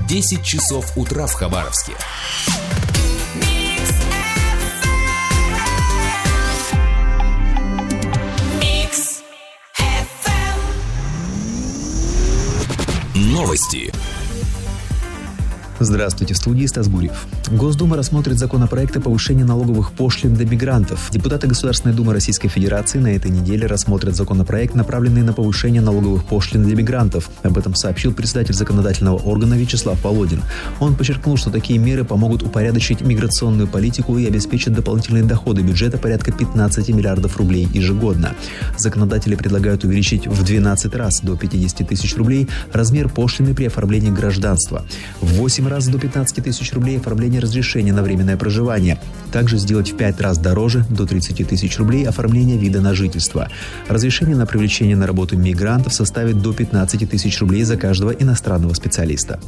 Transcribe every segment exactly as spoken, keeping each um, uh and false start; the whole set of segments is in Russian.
десять часов утра в Хабаровске. Новости. Здравствуйте, в студии Стас Гурьев. Госдума рассмотрит законопроект о повышении налоговых пошлин для мигрантов. Депутаты Государственной Думы Российской Федерации на этой неделе рассмотрят законопроект, направленный на повышение налоговых пошлин для мигрантов. Об этом сообщил председатель законодательного органа Вячеслав Володин. Он подчеркнул, что такие меры помогут упорядочить миграционную политику и обеспечат дополнительные доходы бюджета порядка пятнадцать миллиардов рублей ежегодно. Законодатели предлагают увеличить в двенадцать раз, до пятьдесят тысяч рублей, размер пошлины при оформлении гражданства. В восемь раз до пятнадцати тысяч рублей оформление разрешения на временное проживание. Также сделать в пять раз дороже, до тридцати тысяч рублей, оформление вида на жительство. Разрешение на привлечение на работу мигрантов составит до пятнадцати тысяч рублей за каждого иностранного специалиста.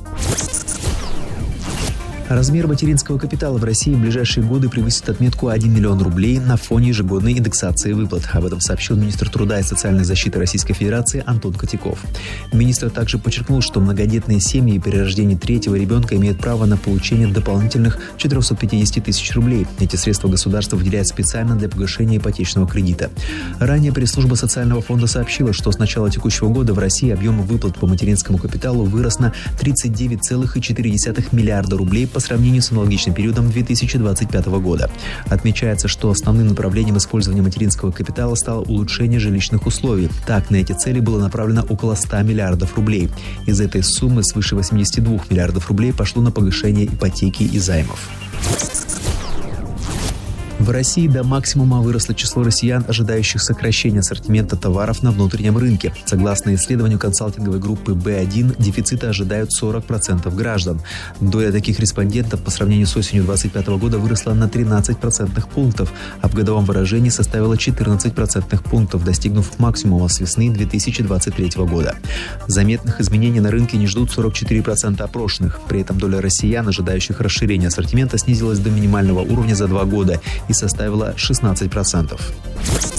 Размер материнского капитала в России в ближайшие годы превысит отметку один миллион рублей на фоне ежегодной индексации выплат. Об этом сообщил министр труда и социальной защиты Российской Федерации Антон Котяков. Министр также подчеркнул, что многодетные семьи при рождении третьего ребенка имеют право на получение дополнительных четырехсот пятидесяти тысяч рублей. Эти средства государство выделяет специально для погашения ипотечного кредита. Ранее пресс-служба социального фонда сообщила, что с начала текущего года в России объем выплат по материнскому капиталу вырос на тридцать девять целых четыре десятых миллиарда рублей по сравнению с аналогичным периодом две тысячи двадцать пятого года. Отмечается, что основным направлением использования материнского капитала стало улучшение жилищных условий. Так, на эти цели было направлено около ста миллиардов рублей. Из этой суммы свыше восьмидесяти двух миллиардов рублей пошло на погашение ипотеки и займов. В России до максимума выросло число россиян, ожидающих сокращения ассортимента товаров на внутреннем рынке. Согласно исследованию консалтинговой группы бэ один, дефицита ожидают сорок процентов граждан. Доля таких респондентов по сравнению с осенью две тысячи двадцать пятого года выросла на тринадцать процентных пунктов, а в годовом выражении составила четырнадцать процентных пунктов, достигнув максимума с весны две тысячи двадцать третьего года. Заметных изменений на рынке не ждут сорок четыре процента опрошенных. При этом доля россиян, ожидающих расширения ассортимента, снизилась до минимального уровня за два года и составила шестнадцать процентов.